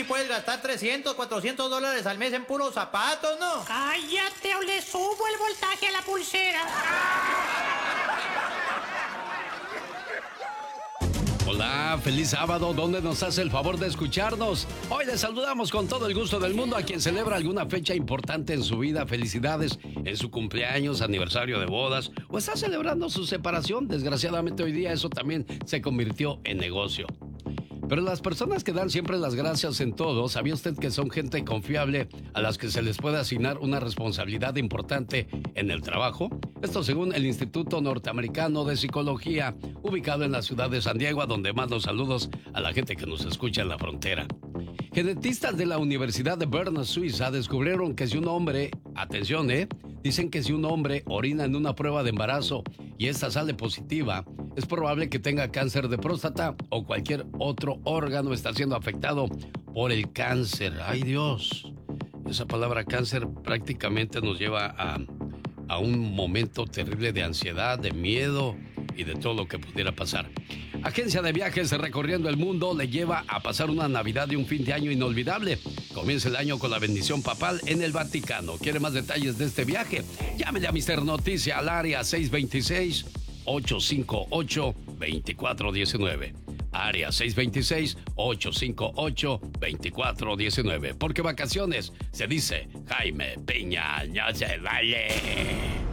puedes gastar 300, 400 dólares al mes en puros zapatos, ¿no? Cállate o le subo el voltaje a la pulsera. Hola, feliz sábado, ¿dónde nos hace el favor de escucharnos? Hoy les saludamos con todo el gusto del mundo a quien celebra alguna fecha importante en su vida. Felicidades en su cumpleaños, aniversario de bodas o está celebrando su separación. Desgraciadamente hoy día eso también se convirtió en negocio. Pero las personas que dan siempre las gracias en todo, ¿sabía usted que son gente confiable a las que se les puede asignar una responsabilidad importante en el trabajo? Esto según el Instituto Norteamericano de Psicología, ubicado en la ciudad de San Diego, a donde mando saludos a la gente que nos escucha en la frontera. Genetistas de la Universidad de Bern, Suiza, descubrieron que si un hombre, atención, dicen que si un hombre orina en una prueba de embarazo y esta sale positiva, es probable que tenga cáncer de próstata o cualquier otro órgano está siendo afectado por el cáncer. ¡Ay, Dios! Esa palabra cáncer prácticamente nos lleva a un momento terrible de ansiedad, de miedo y de todo lo que pudiera pasar. Agencia de viajes recorriendo el mundo le lleva a pasar una Navidad y un fin de año inolvidable. Comienza el año con la bendición papal en el Vaticano. ¿Quiere más detalles de este viaje? Llámele a Mr. Noticia al área 626-858-2419. Área 626-858-2419. Porque vacaciones se dice Jaime Piña, no se vale.